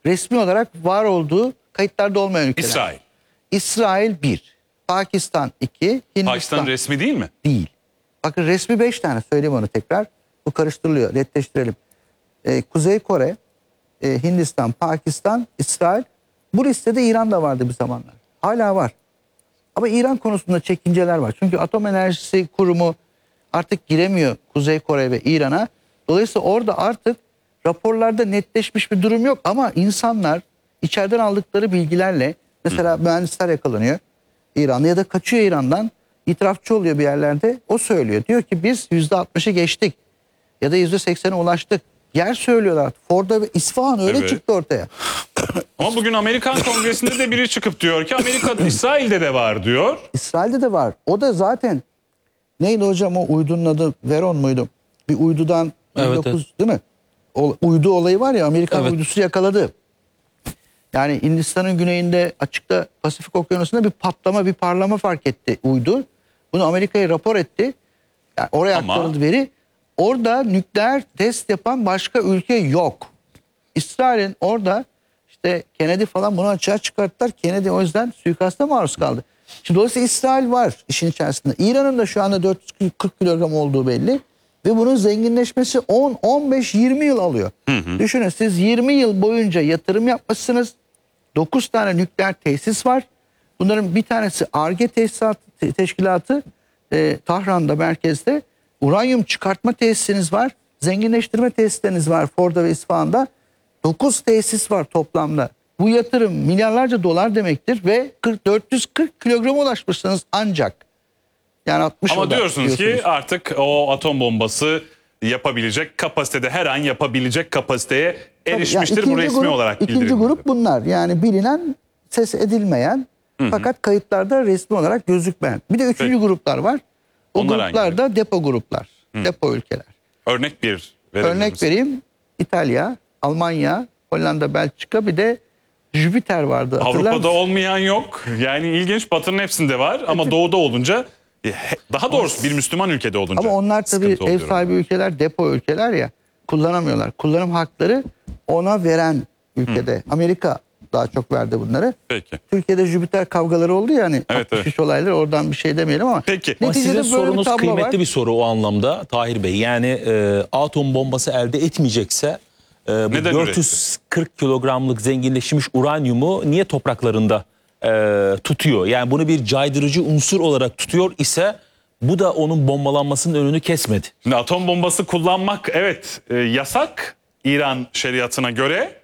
resmi olarak var olduğu kayıtlarda olmayan ülkeler. İsrail. İsrail 1, Pakistan 2, Hindistan Pakistan resmi değil mi? değil. Bakın resmi 5 tane, söyleyeyim onu tekrar. Bu karıştırılıyor, netleştirelim. Kuzey Kore, Hindistan, Pakistan, İsrail. Bu listede İran da vardı bir zamanlar. Hala var. Ama İran konusunda çekinceler var. Çünkü Atom Enerjisi Kurumu artık giremiyor Kuzey Kore ve İran'a. Dolayısıyla orada artık raporlarda netleşmiş bir durum yok. Ama insanlar içeriden aldıkları bilgilerle, mesela mühendisler yakalanıyor İran'da ya da kaçıyor İran'dan, itirafçı oluyor bir yerlerde. O söylüyor. Diyor ki biz %60'ı geçtik ya da %80'e ulaştık. Yer söylüyorlar. Ford'a ve İsfahan öyle Evet. çıktı ortaya. Ama bugün Amerikan Kongresi'nde de biri çıkıp diyor ki Amerika'da, İsrail'de de var diyor. İsrail'de de var. O da zaten neydi hocam o uydunun adı? Veron muydu? Bir uydudan Evet, 19 değil mi? Uydu olayı var ya, Amerikan Evet. uydusu yakaladı. Yani Hindistan'ın güneyinde açıkta Pasifik Okyanusu'nda bir patlama, bir parlama fark etti uydu. Bunu Amerika'ya rapor etti. Yani oraya Ama- aktarıldı veri. Orada nükleer test yapan başka ülke yok. İsrail'in orada işte Kennedy falan bunu açığa çıkarttılar. Kennedy o yüzden suikasta maruz kaldı. Şimdi dolayısıyla İsrail var işin içerisinde. İran'ın da şu anda 440 kilogram olduğu belli. Ve bunun zenginleşmesi 10, 15, 20 yıl alıyor. Düşünün, siz 20 yıl boyunca yatırım yapmışsınız. 9 tane nükleer tesis var. Bunların bir tanesi Ar-Ge teşkilatı Tahran'da, merkezde. Uranyum çıkartma tesisiniz var. Zenginleştirme tesisleriniz var Fordo'da ve İsfahan'da. 9 tesis var toplamda. Bu yatırım milyarlarca dolar demektir ve 440 kilograma ulaşmışsınız ancak. Yani 60 Ama yılda diyorsunuz ki diyorsunuz. artık o atom bombası yapabilecek kapasitede, her an yapabilecek kapasiteye erişmiştir. Yani Bu resmi olarak İkinci bildirildi. grup bunlar. Yani bilinen, ses edilmeyen fakat kayıtlarda resmi olarak gözükmeyen. Bir de üçüncü Peki. gruplar var. O Onlar gruplar da depo gruplar. Depo ülkeler. Örnek bir verebilir Örnek misin? vereyim. İtalya, Almanya, Hollanda, Belçika, bir de Jüpiter vardı. Hatırlar Avrupa'da mısın? olmayan yok. Yani ilginç, Batı'nın hepsinde var ama doğuda olunca, daha doğrusu bir Müslüman ülkede olunca Ama onlar tabii sıkıntı ev oluyor. sahibi ülkeler, depo ülkeler ya, kullanamıyorlar. Kullanım hakları ona veren ülkede. Amerika daha çok verdi bunları. Peki. Türkiye'de Jüpiter kavgaları oldu ya, hani Evet, 63 olayları, oradan bir şey demeyelim ama. Peki. Ama Neticede sizin böyle bir sorunuz tablo kıymetli var. bir soru o anlamda Tahir Bey. Yani atom bombası elde etmeyecekse bu Neden 440 kilogramlık zenginleşmiş uranyumu niye topraklarında tutuyor? Yani bunu bir caydırıcı unsur olarak tutuyor ise bu da onun bombalanmasının önünü kesmedi. Şimdi atom bombası kullanmak evet yasak İran şeriatına göre.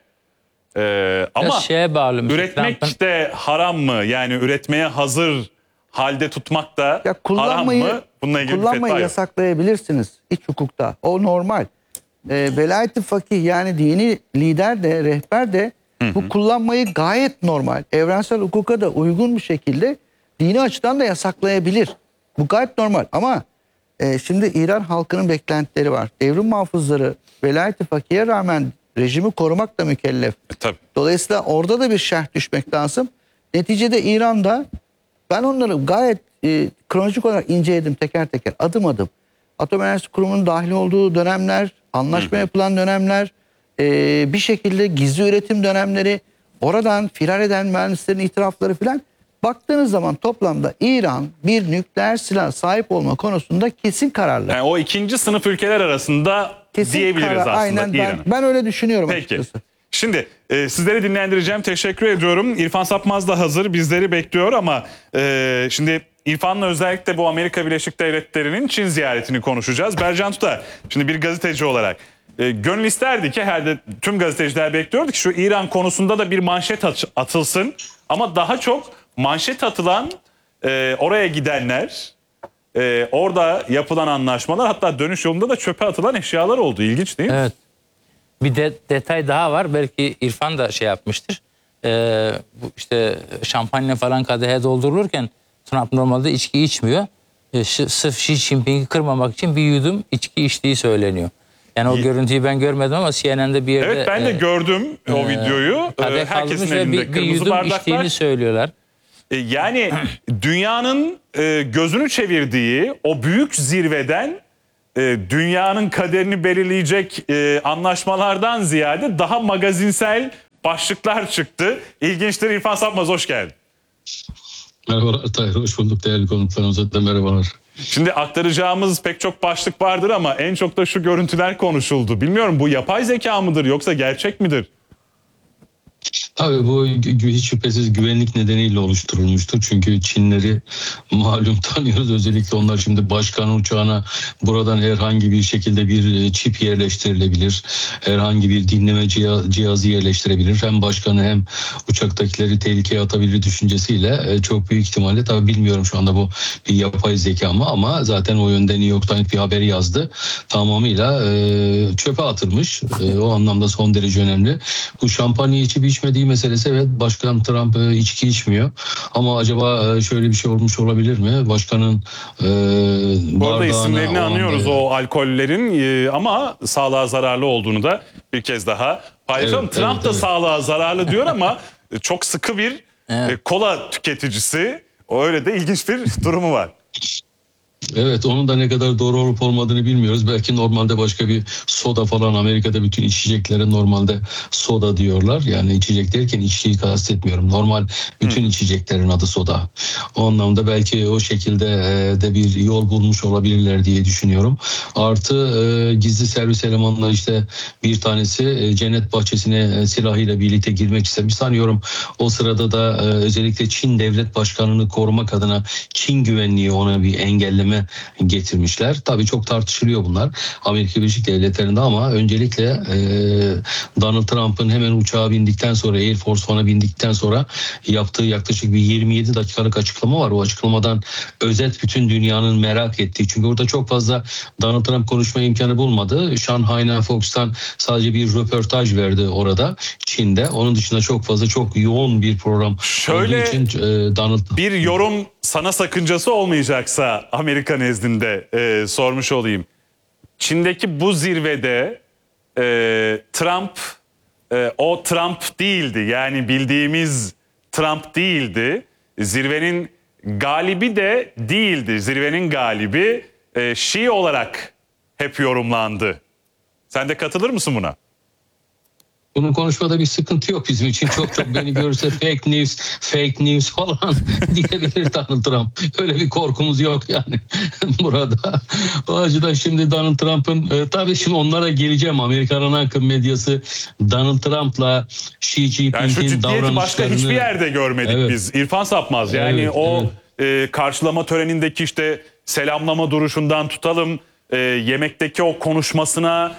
Ama Biraz şeye bağlı. Trump'ın- üretmek de haram mı? Yani üretmeye hazır halde tutmak da Ya haram kullanmayı, mı? Bununla ilgili bir kullanmayı fetva yok. yasaklayabilirsiniz iç hukukta. O normal. Velayet-i fakih, yani dini lider de, rehber de bu kullanmayı gayet normal, evrensel hukuka da uygun bir şekilde dini açıdan da yasaklayabilir. Bu gayet normal ama şimdi İran halkının beklentileri var. Devrim muhafızları velayet-i fakihe rağmen rejimi korumakla mükellef. Tabii. Dolayısıyla orada da bir şerh düşmek lazım. Neticede İran'da ben onları gayet kronolojik olarak inceledim, teker teker, adım adım. Atom Enerjisi Kurumu'nun dahil olduğu dönemler, anlaşma yapılan dönemler, bir şekilde gizli üretim dönemleri, oradan firar eden mühendislerin itirafları filan. Baktığınız zaman toplamda İran bir nükleer silah sahip olma konusunda kesin kararlı. Yani o ikinci sınıf ülkeler arasında Kesin diyebiliriz karar. aslında Aynen, İran'ı. ben öyle düşünüyorum Peki. açıkçası. Şimdi sizleri dinlendireceğim. Teşekkür ediyorum. İrfan Sapmaz da hazır. Bizleri bekliyor ama şimdi İrfan'la özellikle bu Amerika Birleşik Devletleri'nin Çin ziyaretini konuşacağız. Bercan Tuta, şimdi bir gazeteci olarak gönül isterdi ki, tüm gazeteciler bekliyordu ki şu İran konusunda da bir manşet atılsın. Ama daha çok manşet atılan oraya gidenler, orada yapılan anlaşmalar, hatta dönüş yolunda da çöpe atılan eşyalar oldu. İlginç değil mi? Evet. Bir detay daha var. Belki İrfan da şey yapmıştır. Bu işte şampanya falan kadehe doldurulurken Trump normalde içki içmiyor. Sırf Xi Jinping'i kırmamak için bir yudum içki içtiği söyleniyor. Yani o görüntüyü ben görmedim ama CNN'de bir yerde... Evet, ben de gördüm o videoyu. kadeh Herkesin kaldırmış ve elinde bir kırmızı yudum bardaklar. içtiğini söylüyorlar. Yani dünyanın gözünü çevirdiği o büyük zirveden dünyanın kaderini belirleyecek anlaşmalardan ziyade daha magazinsel başlıklar çıktı. İlginçtir. İrfan Sapmaz, hoş geldin. Merhabalar Tahir, hoş bulduk. Değerli konuklarımıza da merhabalar. Şimdi aktaracağımız pek çok başlık vardır ama en çok da şu görüntüler konuşuldu. Bilmiyorum, bu yapay zeka mıdır yoksa gerçek midir? Tabii bu hiç şüphesiz güvenlik nedeniyle oluşturulmuştur. Çünkü Çinleri malum tanıyoruz. Özellikle onlar şimdi başkan uçağına buradan herhangi bir şekilde bir çip yerleştirilebilir. Herhangi bir dinleme cihazı yerleştirebilir. Hem başkanı hem uçaktakileri tehlikeye atabilir düşüncesiyle çok büyük ihtimalle, tabii bilmiyorum şu anda bu bir yapay zeka mı, ama zaten o yönde New York Times bir haberi yazdı. Tamamıyla çöpe atılmış. O anlamda son derece önemli. Bu şampanya içip içmediği meselesi, evet, Başkan Trump içki içmiyor. Ama acaba şöyle bir şey olmuş olabilir mi? Başkanın Bu arada isimlerini o anda- anıyoruz o alkollerin ama sağlığa zararlı olduğunu da bir kez daha paylaşalım. Evet, Trump evet, da evet. sağlığa zararlı diyor ama çok sıkı bir kola tüketicisi. O öyle de ilginç bir durumu var. Evet, onun da ne kadar doğru olup olmadığını bilmiyoruz. Belki normalde başka bir soda falan, Amerika'da bütün içeceklere normalde soda diyorlar. Yani içecek derken içkiyi kastetmiyorum. Normal bütün içeceklerin adı soda. O anlamda belki o şekilde de bir yol bulmuş olabilirler diye düşünüyorum. Artı gizli servis elemanları, işte bir tanesi cennet bahçesine silahıyla birlikte girmek istemiş. Sanıyorum o sırada da özellikle Çin devlet başkanını korumak adına Çin güvenliği ona bir engelleme getirmişler. Tabii çok tartışılıyor bunlar Amerika Birleşik Devletleri'nde, ama öncelikle Donald Trump'ın hemen uçağa bindikten sonra, Air Force One'a bindikten sonra yaptığı yaklaşık bir 27 dakikalık açıklama var. O açıklamadan özet bütün dünyanın merak ettiği, çünkü orada çok fazla Donald Trump konuşma imkanı bulmadı. Shanghai'na Fox'tan sadece bir röportaj verdi orada Çin'de. Onun dışında çok fazla, çok yoğun bir program Şöyle olduğu için Donald bir yorum sana sakıncası olmayacaksa Amerika nezdinde sormuş olayım. Çin'deki bu zirvede Trump o Trump değildi. Yani bildiğimiz Trump değildi. Zirvenin galibi de değildi. Zirvenin galibi Şii olarak hep yorumlandı. Sen de katılır mısın buna? Bunun konuşmada bir sıkıntı yok bizim için. Çok beni görürse fake news falan diyebilir Donald Trump. Öyle bir korkumuz yok yani burada. O açıdan şimdi Donald Trump'ın tabii şimdi onlara geleceğim. Amerikan akım medyası Donald Trump'la Xi Yani şu Jinping'in ciddiyeti başka davranışlarını... hiçbir yerde görmedik Evet. biz. İrfan Sapmaz. Yani Evet, o karşılama törenindeki işte selamlama duruşundan tutalım, yemekteki o konuşmasına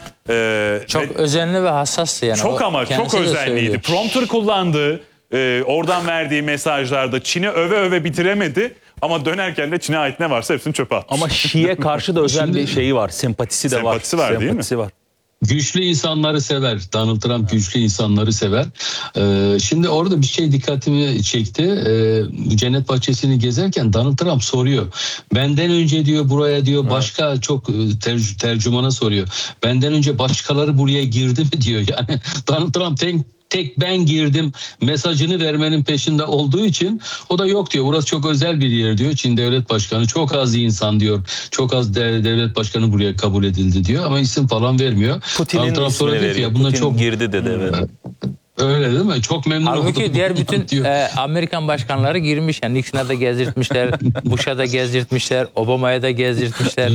Çok özenli ve hassastı yani. çok O ama kendisi çok de özenliydi. söylüyor. Prompter kullandı. Oradan verdiği mesajlarda Çin'i öve öve bitiremedi ama dönerken de Çin'e ait ne varsa hepsini çöpe atmış. Ama Şii'ye karşı da özel bir şeyi var. Sempatisi de var. Sempatisi var, değil mi? Sempatisi var. Güçlü insanları sever. Donald Trump güçlü insanları sever. Şimdi orada bir şey dikkatimi çekti. Cennet bahçesini gezerken Donald Trump soruyor. Benden önce diyor buraya diyor başka çok tercümana soruyor. Benden önce başkaları buraya girdi mi diyor. Yani Donald Trump tek ben girdim mesajını vermenin peşinde olduğu için o da yok diyor. Burası çok özel bir yer diyor. Çin devlet başkanı çok az insan diyor. Çok az devlet başkanı buraya kabul edildi diyor ama isim falan vermiyor. Putin'in Trump sonra ismini diyor ki, veriyor. ya bunlar Putin çok girdi dedi. Evet. öyle değil mi? Çok memnun oldum. Halbuki diğer bütün diyor. Amerikan başkanları girmiş. Yani Nixon'a da gezdirtmişler, Bush'a da gezdirtmişler, Obama'ya da gezdirtmişler.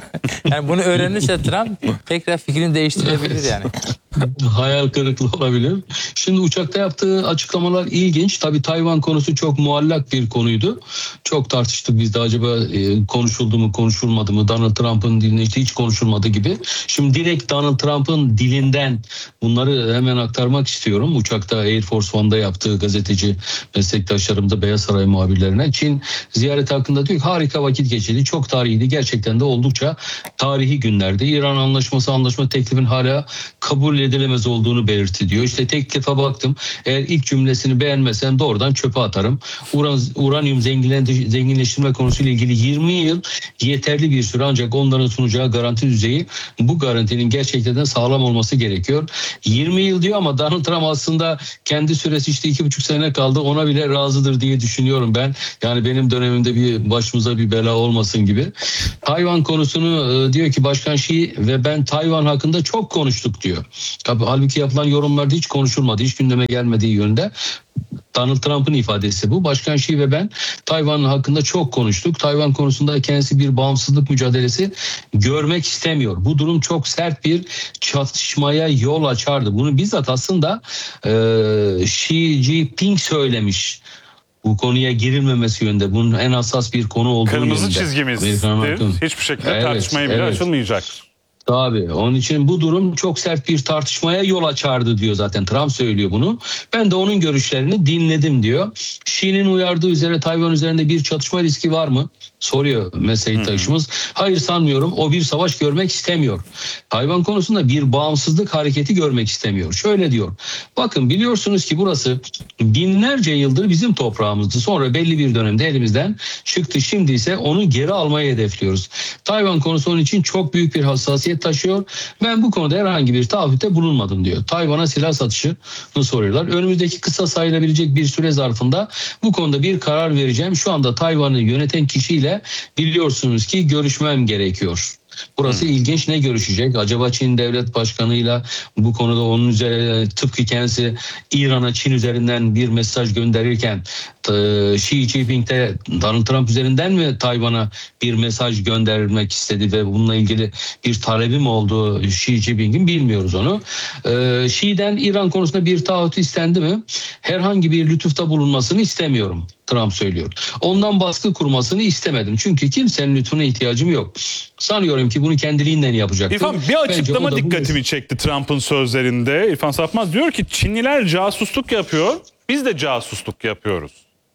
Yani bunu öğrenirse Trump tekrar fikrini değiştirebilir yani. Hayal kırıklığı olabilir. Şimdi uçakta yaptığı açıklamalar ilginç. Tabii Tayvan konusu çok muallak bir konuydu. Çok tartıştık biz de, acaba konuşuldu mu konuşulmadı mı? Donald Trump'ın dilinde işte hiç konuşulmadı gibi. Şimdi direkt Donald Trump'ın dilinden bunları hemen aktarmak istiyorum. Uçakta Air Force One'da yaptığı gazeteci meslektaşlarım da Beyaz Saray muhabirlerine Çin ziyareti hakkında diyor ki harika vakit geçirdi. Çok tarihiydi. Gerçekten de oldukça tarihi günlerdi. İran anlaşma teklifin hala kabul edilemez olduğunu belirtti diyor. İşte teklife baktım. Eğer ilk cümlesini beğenmesen doğrudan çöpe atarım. Uranyum zenginleştirme konusuyla ilgili 20 yıl yeterli bir süre, ancak onların sunacağı garanti düzeyi bu garantinin gerçekten de sağlam olması gerekiyor. 20 yıl diyor ama Donald Trump aslında kendi süresi işte 2,5 sene kaldı. Ona bile razıdır diye düşünüyorum ben. Yani benim dönemimde bir başımıza bir bela olmasın gibi. Tayvan konusunu diyor ki Başkan Xi ve ben Tayvan hakkında çok konuştuk diyor. Halbuki yapılan yorumlarda hiç konuşulmadı, hiç gündeme gelmediği yönde. Donald Trump'ın ifadesi bu. Başkan Xi ve ben Tayvan hakkında çok konuştuk. Tayvan konusunda kendisi bir bağımsızlık mücadelesi görmek istemiyor. Bu durum çok sert bir çatışmaya yol açardı. Bunu bizzat aslında Xi Jinping söylemiş. Bu konuya girilmemesi yönünde. Bunun en hassas bir konu olduğu Kırmızı yönünde. çizgimizdir. Hiçbir şekilde tartışmaya bile açılmayacak. Tabii. Onun için bu durum çok sert bir tartışmaya yol açardı diyor zaten. Trump söylüyor bunu. Ben de onun görüşlerini dinledim diyor. Xi'nin uyardığı üzere Tayvan üzerinde bir çatışma riski var mı? Soruyor meslektaşımız. Hayır, sanmıyorum. O bir savaş görmek istemiyor. Tayvan konusunda bir bağımsızlık hareketi görmek istemiyor. Şöyle diyor. Bakın, biliyorsunuz ki burası binlerce yıldır bizim toprağımızdı. Sonra belli bir dönemde elimizden çıktı. Şimdi ise onu geri almayı hedefliyoruz. Tayvan konusu onun için çok büyük bir hassasiyet taşıyor. Ben bu konuda herhangi bir taahhütte bulunmadım diyor. Tayvan'a silah satışını soruyorlar. Önümüzdeki kısa sayılabilecek bir süre zarfında bu konuda bir karar vereceğim. Şu anda Tayvan'ı yöneten kişiyle biliyorsunuz ki görüşmem gerekiyor. Burası ilginç. Ne görüşecek? Acaba Çin devlet başkanıyla bu konuda onun üzerine, tıpkı kendisi İran'a Çin üzerinden bir mesaj gönderirken Xi Jinping de Donald Trump üzerinden mi Tayvan'a bir mesaj göndermek istedi ve bununla ilgili bir talebi mi oldu Xi Jinping'in, bilmiyoruz onu. Xi'den İran konusunda bir taahhüt istendi mi? Herhangi bir lütufta bulunmasını istemiyorum. Trump söylüyor. Ondan baskı kurmasını istemedim. Çünkü kimsenin lütfuna ihtiyacım yok. Sanıyorum ki bunu kendiliğinden yapacaktır. İrfan, bir açıklama dikkatimi çekti Trump'ın sözlerinde. İrfan Sapmaz diyor ki Çinliler casusluk yapıyor, biz de casusluk yapıyoruz.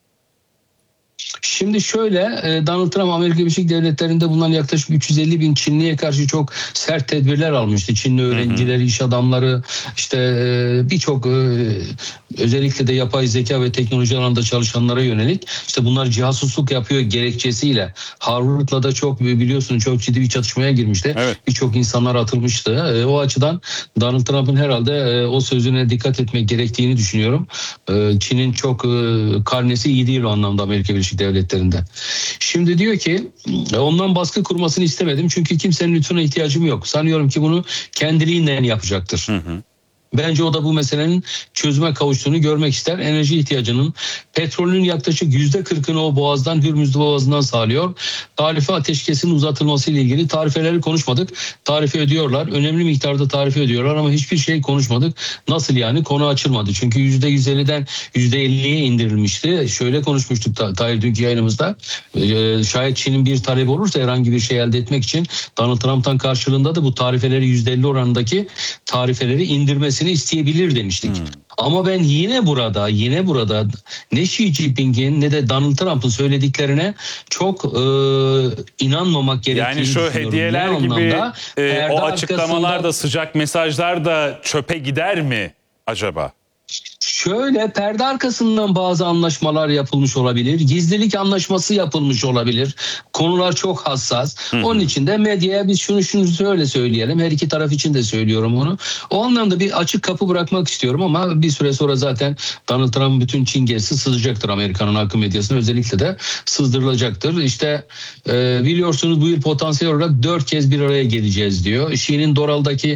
Şimdi şöyle, Donald Trump Amerika Birleşik Devletleri'nde bulunan yaklaşık 350 bin Çinliye karşı çok sert tedbirler almıştı. Çinli öğrencileri, iş adamları, işte birçok özellikle de yapay zeka ve teknoloji alanında çalışanlara yönelik, işte bunlar casusluk yapıyor gerekçesiyle. Harvard'la da çok, biliyorsunuz, çok ciddi bir çatışmaya girmişti. Evet. Birçok insanlar atılmıştı. O açıdan Donald Trump'ın herhalde o sözüne dikkat etmek gerektiğini düşünüyorum. Çin'in çok karnesi iyi değil o anlamda Amerika Birleşik Devletleri'nde. Şimdi diyor ki ondan baskı kurmasını istemedim çünkü kimsenin lütfuna ihtiyacım yok. Sanıyorum ki bunu kendiliğinden yapacaktır. Bence o da bu meselenin çözüme kavuştuğunu görmek ister. Enerji ihtiyacının, petrolün yaklaşık %40'ını o boğazdan, Hürmüz Boğazı'ndan sağlıyor. Tarife ateşkesin uzatılması ile ilgili tarifeleri konuşmadık. Tarife ödüyorlar. Önemli miktarda tarife ödüyorlar ama hiçbir şey konuşmadık. Nasıl yani? Konu açılmadı. Çünkü %150'den %50'ye indirilmişti. Şöyle konuşmuştuk Tahir dünkü yayınımızda. Şayet Çin'in bir talebi olursa herhangi bir şey elde etmek için Donald Trump'tan karşılığında da bu tarifeleri %50 oranındaki tarifeleri indirmesi isteyebilir demiştik. Ama ben yine burada ne Xi Jinping'in ne de Donald Trump'ın söylediklerine çok inanmamak gerektiğini yani düşünüyorum. Yani şu hediyeler gibi o açıklamalar da, sıcak mesajlar da çöpe gider mi acaba? Şöyle, perde arkasından bazı anlaşmalar yapılmış olabilir. Gizlilik anlaşması yapılmış olabilir. Konular çok hassas. Onun için de medyaya biz şunu şöyle söyleyelim. Her iki taraf için de söylüyorum onu. O anlamda bir açık kapı bırakmak istiyorum ama bir süre sonra zaten Donald Trump'ın bütün Çin gezisi sızacaktır Amerika'nın akım medyasına. Özellikle de sızdırılacaktır. İşte biliyorsunuz bu yıl potansiyel olarak 4 kez bir araya geleceğiz diyor. Xi'nin Doral'daki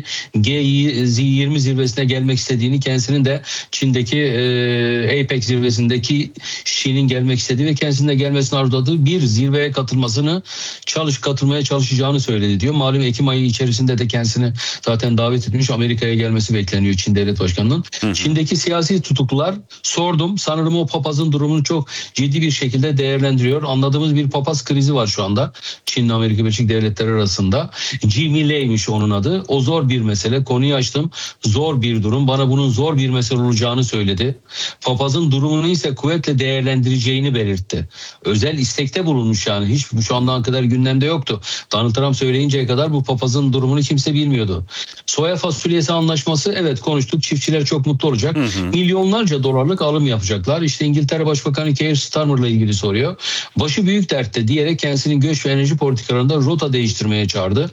G20 zirvesine gelmek istediğini, kendisinin de Çin'deki APEC zirvesindeki Xi'nin gelmek istediği ve kendisinin de gelmesini arzuladığı bir zirveye katılmaya çalışacağını söyledi diyor. Malum Ekim ayı içerisinde de kendisini zaten davet etmiş, Amerika'ya gelmesi bekleniyor Çin Devlet Başkanı'nın. Çin'deki siyasi tutuklular, sordum, sanırım o papazın durumunu çok ciddi bir şekilde değerlendiriyor. Anladığımız bir papaz krizi var şu anda Çin'le Amerika Birleşik Devletleri arasında. Jimmy Lei'miş onun adı. O zor bir mesele. Konuyu açtım. Zor bir durum. Bana bunun zor bir mesele olacağını söyledi. Papazın durumunu ise kuvvetle değerlendireceğini belirtti. Özel istekte bulunmuş yani. Hiç şu andan kadar gündemde yoktu. Donald Trump söyleyinceye kadar bu papazın durumunu kimse bilmiyordu. Soya fasulyesi anlaşması, evet konuştuk. Çiftçiler çok mutlu olacak. Milyonlarca dolarlık alım yapacaklar. İşte İngiltere Başbakanı Keir Starmer'la ilgili soruyor. Başı büyük dertte diyerek kendisinin göç ve enerji politikalarında rota değiştirmeye çağırdı.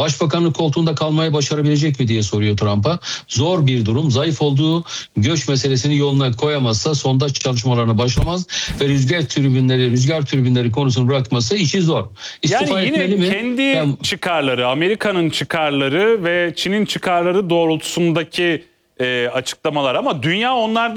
Başbakanlık koltuğunda kalmayı başarabilecek mi diye soruyor Trump'a. Zor bir durum. Zayıf olduğu göç meselesi dengesini yoluna koyamazsa sondaj çalışmalarına başlamaz ve rüzgar türbinleri konusunu bırakması işi zor. İstifa Yani etmeli yine mi? kendi çıkarları, Amerika'nın çıkarları ve Çin'in çıkarları doğrultusundaki açıklamalar ama dünya onlardan